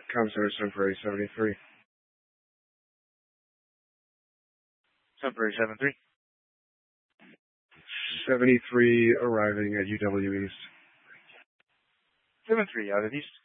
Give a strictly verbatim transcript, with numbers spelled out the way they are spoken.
Commissar Temporary seventy-three. Temporary seven three. seventy-three arriving at U W East. seven three out of East.